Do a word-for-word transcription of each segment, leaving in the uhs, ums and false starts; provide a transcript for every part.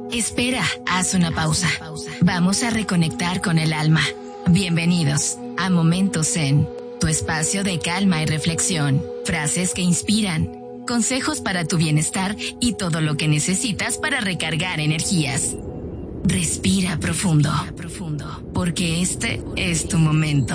Espera, haz una pausa. Vamos a reconectar con el alma. Bienvenidos a Momentos Zen, tu espacio de calma y reflexión. Frases que inspiran, consejos para tu bienestar y todo lo que necesitas para recargar energías. Respira profundo, porque este es tu momento.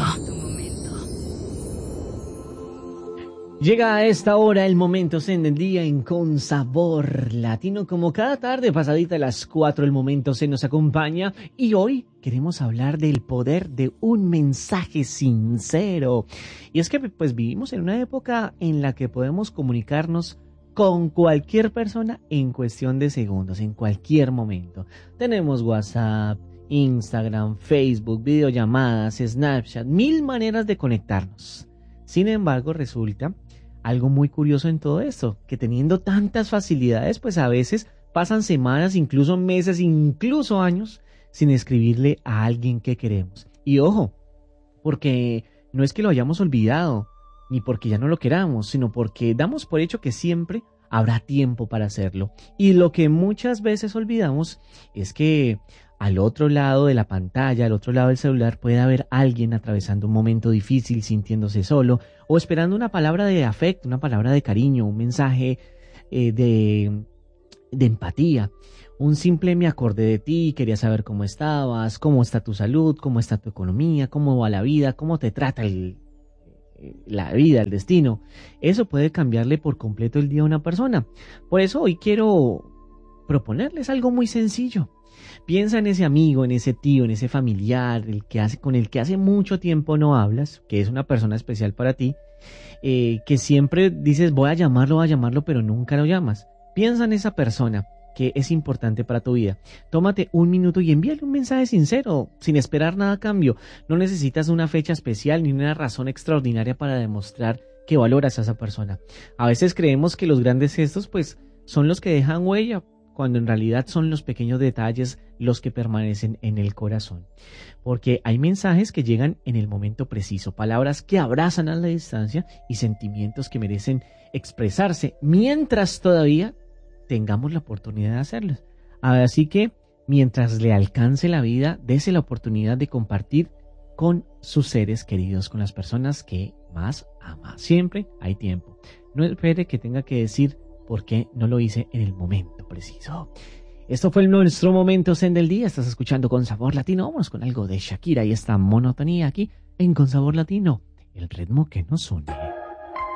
Llega a esta hora el momento Zen del día en Con Sabor Latino. Como cada tarde, pasadita a las cuatro, el momento Zen nos acompaña. Y hoy queremos hablar del poder de un mensaje sincero. Y es que pues vivimos en una época en la que podemos comunicarnos con cualquier persona en cuestión de segundos, en cualquier momento. Tenemos WhatsApp, Instagram, Facebook, videollamadas, Snapchat, mil maneras de conectarnos. Sin embargo, resulta algo muy curioso en todo esto, que teniendo tantas facilidades, pues a veces pasan semanas, incluso meses, incluso años, sin escribirle a alguien que queremos. Y ojo, porque no es que lo hayamos olvidado, ni porque ya no lo queramos, sino porque damos por hecho que siempre habrá tiempo para hacerlo. Y lo que muchas veces olvidamos es que al otro lado de la pantalla, al otro lado del celular, puede haber alguien atravesando un momento difícil, sintiéndose solo, o esperando una palabra de afecto, una palabra de cariño, un mensaje eh, de, de empatía. Un simple me acordé de ti, quería saber cómo estabas, cómo está tu salud, cómo está tu economía, cómo va la vida, cómo te trata el, la vida, el destino. Eso puede cambiarle por completo el día a una persona. Por eso hoy quiero proponerles algo muy sencillo. Piensa en ese amigo, en ese tío, en ese familiar, el que hace, con el que hace mucho tiempo no hablas, que es una persona especial para ti, eh, que siempre dices voy a llamarlo, voy a llamarlo, pero nunca lo llamas. Piensa en esa persona que es importante para tu vida. Tómate un minuto y envíale un mensaje sincero, sin esperar nada a cambio. No necesitas una fecha especial ni una razón extraordinaria para demostrar que valoras a esa persona. A veces creemos que los grandes gestos pues son los que dejan huella, cuando en realidad son los pequeños detalles los que permanecen en el corazón. Porque hay mensajes que llegan en el momento preciso, palabras que abrazan a la distancia y sentimientos que merecen expresarse mientras todavía tengamos la oportunidad de hacerlos. Así que, mientras le alcance la vida, dése la oportunidad de compartir con sus seres queridos, con las personas que más ama. Siempre hay tiempo. No espere que tenga que decir por qué no lo hice en el momento preciso. Esto fue nuestro momento Zen del día. Estás escuchando Con Sabor Latino. Vámonos con algo de Shakira y esta monotonía aquí en Con Sabor Latino, el ritmo que nos une.